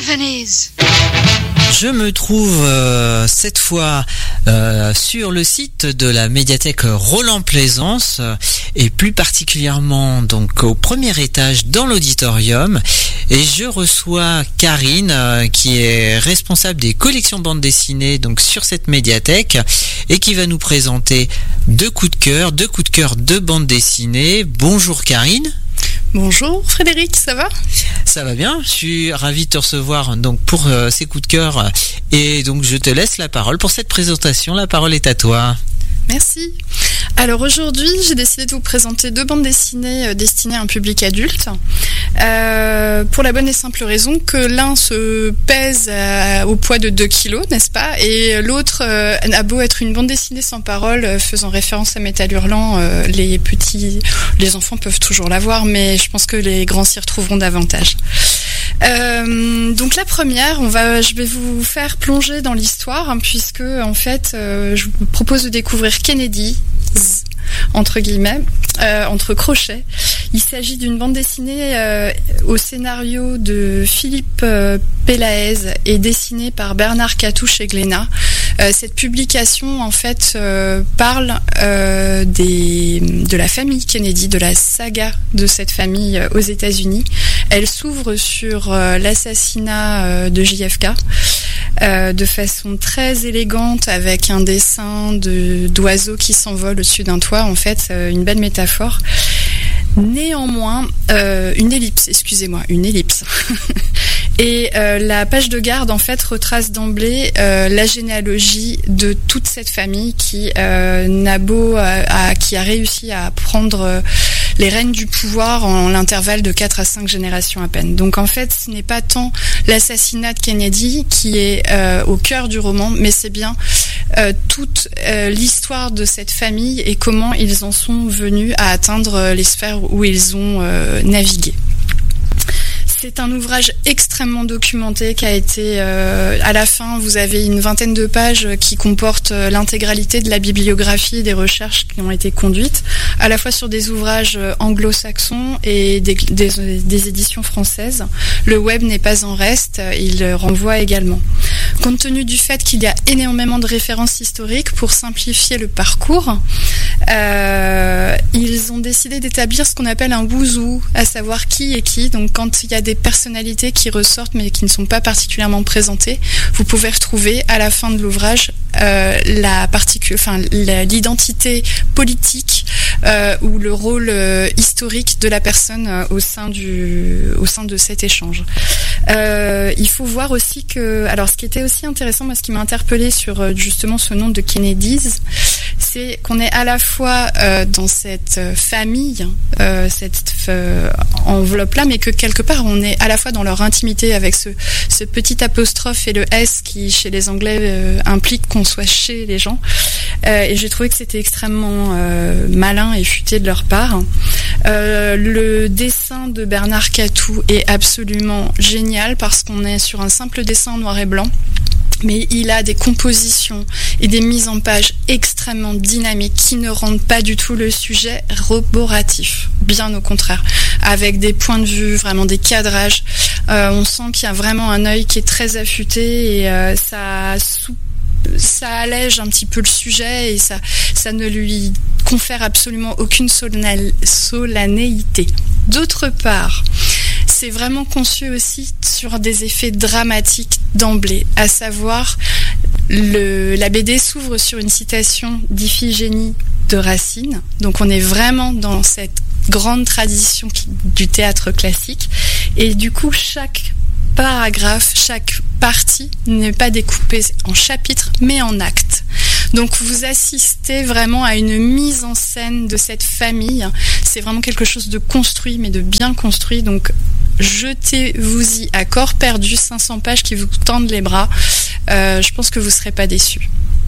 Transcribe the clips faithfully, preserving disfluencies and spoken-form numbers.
Tiffany's. Je me trouve euh, cette fois euh, sur le site de la médiathèque Roland Plaisance et plus particulièrement donc au premier étage dans l'auditorium, et je reçois Karine euh, qui est responsable des collections bande dessinée donc sur cette médiathèque et qui va nous présenter deux coups de cœur, deux coups de cœur de bande dessinée. Bonjour Karine. Bonjour Frédéric, ça va ? Ça va bien, je suis ravi de te recevoir donc pour euh, ces coups de cœur, et donc je te laisse la parole pour cette présentation. La parole est à toi. Merci. Alors aujourd'hui, j'ai décidé de vous présenter deux bandes dessinées euh, destinées à un public adulte, euh, pour la bonne et simple raison que l'un se pèse à, au poids de deux kilos, n'est-ce pas ? Et l'autre euh, a beau être une bande dessinée sans parole, euh, faisant référence à Métal Hurlant, euh, les petits, les enfants peuvent toujours la voir, mais je pense que les grands s'y retrouveront davantage. Euh, donc la première, on va, je vais vous faire plonger dans l'histoire, hein, puisque en fait, euh, je vous propose de découvrir Kennedy, entre guillemets, euh, entre crochets. Il s'agit d'une bande dessinée euh, au scénario de Philippe euh, Pélaez et dessinée par Bernard Cattou chez Glénat. Euh, cette publication, en fait, euh, parle euh, des, de la famille Kennedy, de la saga de cette famille euh, aux États-Unis. Elle s'ouvre sur euh, l'assassinat euh, de J F K euh, de façon très élégante, avec un dessin de, d'oiseaux qui s'envolent au-dessus d'un toit. En fait, euh, une belle métaphore. Néanmoins, euh, une ellipse, excusez-moi, une ellipse. Et euh, la page de garde, en fait, retrace d'emblée euh, la généalogie de toute cette famille qui euh, n'a beau, à, à, qui a réussi à prendre euh, les rênes du pouvoir en l'intervalle de quatre à cinq générations à peine. Donc en fait, ce n'est pas tant l'assassinat de Kennedy qui est euh, au cœur du roman, mais c'est bien euh, toute euh, l'histoire de cette famille et comment ils en sont venus à atteindre les sphères où ils ont euh, navigué. C'est un ouvrage extrêmement documenté qui a été, euh, à la fin, vous avez une vingtaine de pages qui comportent euh, l'intégralité de la bibliographie des recherches qui ont été conduites, à la fois sur des ouvrages anglo-saxons et des, des, des éditions françaises. Le web n'est pas en reste, il renvoie également. Compte tenu du fait qu'il y a énormément de références historiques, pour simplifier le parcours, euh, ils ont décidé d'établir ce qu'on appelle un wouzou, à savoir qui est qui. Donc quand il y a des personnalités qui ressortent mais qui ne sont pas particulièrement présentées, vous pouvez retrouver à la fin de l'ouvrage euh, la particu- enfin, la, l'identité politique euh, ou le rôle euh, historique de la personne euh, au sein du, au sein de cet échange. Euh, il faut voir aussi que, alors ce qui était aussi intéressant, moi ce qui m'a interpellée sur euh, justement ce nom de Kennedy's, c'est qu'on est à la fois euh, dans cette famille, euh, cette euh, enveloppe-là, mais que quelque part on est à la fois dans leur intimité avec ce, ce petit apostrophe et le S qui chez les Anglais euh, implique qu'on soit chez les gens. Euh, et j'ai trouvé que c'était extrêmement euh, malin et futé de leur part. Euh, le dessin de Bernard Cattou est absolument génial parce qu'on est sur un simple dessin en noir et blanc. Mais il a des compositions et des mises en page extrêmement dynamiques qui ne rendent pas du tout le sujet roboratif. Bien au contraire. Avec des points de vue, vraiment des cadrages. Euh, on sent qu'il y a vraiment un œil qui est très affûté et euh, ça sous ça allège un petit peu le sujet et ça, ça ne lui confère absolument aucune solennal- solennité. D'autre part, c'est vraiment conçu aussi sur des effets dramatiques d'emblée, à savoir le, la B D s'ouvre sur une citation d'Iphigénie de Racine, donc on est vraiment dans cette grande tradition qui, du théâtre classique, et du coup chaque paragraphe, chaque partie n'est pas découpée en chapitres mais en actes. Donc vous assistez vraiment à une mise en scène de cette famille. C'est vraiment quelque chose de construit, mais de bien construit. Donc jetez-vous-y à corps perdu, cinq cents pages qui vous tendent les bras. Euh, je pense que vous ne serez pas déçus.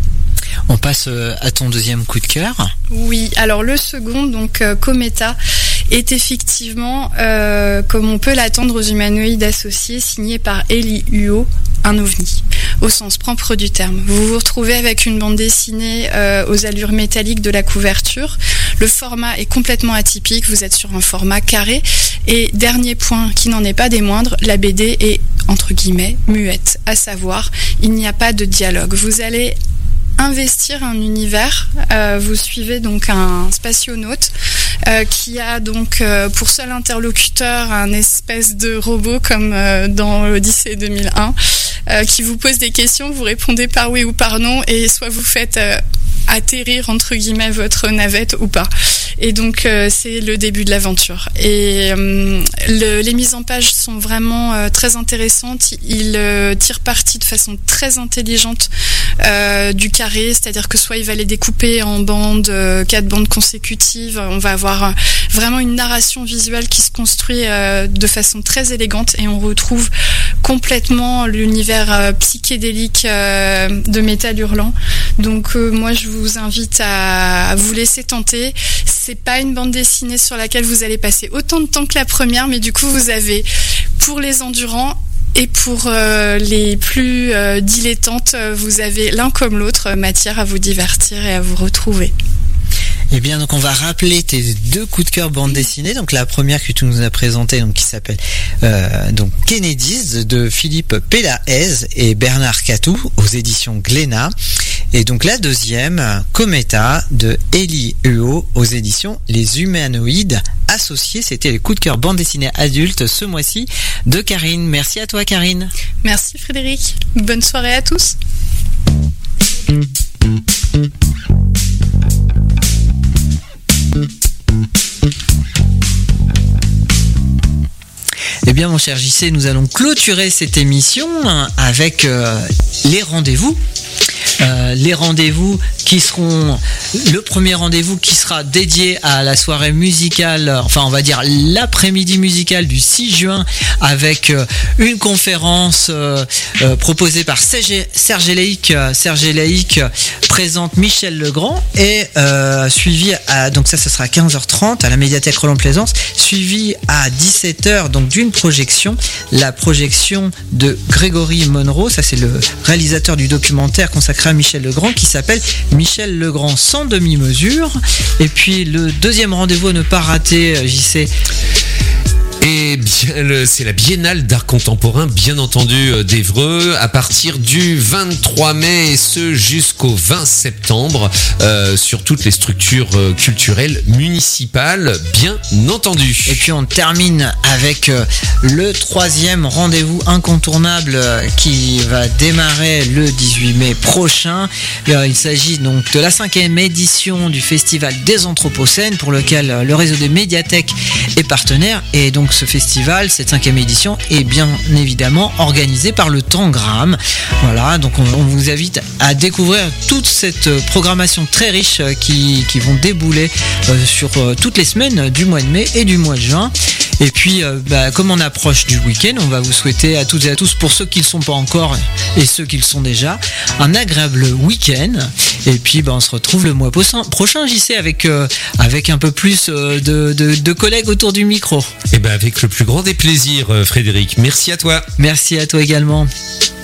On passe à ton deuxième coup de cœur. Oui, alors le second, donc euh, Cometa, est effectivement, euh, comme on peut l'attendre, aux humanoïdes associés, signé par Eli Huot, un ovni, au sens propre du terme. Vous vous retrouvez avec une bande dessinée euh, aux allures métalliques de la couverture. Le format est complètement atypique, vous êtes sur un format carré. Et dernier point qui n'en est pas des moindres, la B D est entre guillemets, muette, à savoir, il n'y a pas de dialogue. Vous allez investir un univers. Euh, vous suivez donc un spationaute euh, qui a donc euh, pour seul interlocuteur un espèce de robot comme euh, dans l'Odyssée deux mille un euh, qui vous pose des questions, vous répondez par oui ou par non et soit vous faites euh, atterrir entre guillemets votre navette ou pas. Et donc euh, c'est le début de l'aventure. Et euh, le, les mises en page sont vraiment euh, très intéressantes. Il euh, tire parti de façon très intelligente euh, du carré, c'est-à-dire que soit il va les découper en bandes, euh, quatre bandes consécutives. On va avoir euh, vraiment une narration visuelle qui se construit euh, de façon très élégante et on retrouve complètement l'univers euh, psychédélique euh, de Métal Hurlant. Donc euh, moi je vous invite à, à vous laisser tenter. C'est pas une bande dessinée sur laquelle vous allez passer autant de temps que la première, mais du coup vous avez pour les endurants et pour euh, les plus euh, dilettantes, vous avez l'un comme l'autre matière à vous divertir et à vous retrouver. Eh bien, donc on va rappeler tes deux coups de cœur bande dessinée. Donc la première que tu nous as présentée, donc qui s'appelle euh, donc Kennedy's de Philippe Pélaez et Bernard Catou aux éditions Glénat. Et donc la deuxième, Cometa de Elie Huot aux éditions Les Humanoïdes Associés. C'était les coups de cœur bande dessinée adulte ce mois-ci de Karine. Merci à toi Karine. Merci Frédéric. Bonne soirée à tous. Eh bien mon cher J C, nous allons clôturer cette émission avec euh, les rendez-vous. Euh, les rendez-vous qui seront le premier rendez-vous qui sera dédié à la soirée musicale, enfin on va dire l'après-midi musical du six juin avec euh, une conférence euh, euh, proposée par Serge Laïc. Serge Laïc présente Michel Legrand et euh, suivi à, donc ça ce sera à quinze heures trente à la médiathèque Roland Plaisance, suivi à dix-sept heures donc d'une projection, la projection de Grégory Monroe, ça c'est le réalisateur du documentaire consacré à Michel Legrand qui s'appelle Michel Legrand sans demi-mesure. Et puis le deuxième rendez-vous à ne pas rater, J C. Et bien, le, c'est la Biennale d'art contemporain, bien entendu, d'Évreux, à partir du vingt-trois mai et ce jusqu'au vingt septembre, euh, sur toutes les structures euh, culturelles municipales, bien entendu. Et puis on termine avec euh, le troisième rendez-vous incontournable euh, qui va démarrer le dix-huit mai prochain. Euh, il s'agit donc de la cinquième édition du Festival des Anthropocènes pour lequel euh, le réseau des médiathèques est partenaire. Et donc ce festival, cette cinquième édition, est bien évidemment organisé par le Tangram. Voilà, donc on, on vous invite à découvrir toute cette programmation très riche qui, qui vont débouler euh, sur euh, toutes les semaines du mois de mai et du mois de juin. Et puis, euh, bah, comme on approche du week-end, on va vous souhaiter à toutes et à tous, pour ceux qui ne le sont pas encore et ceux qui le sont déjà, un agréable week-end. Et puis, bah, on se retrouve le mois prochain, J C, avec, euh, avec un peu plus euh, de, de, de collègues autour du micro. Et ben avec le plus grand des plaisirs, Frédéric. Merci à toi. Merci à toi également.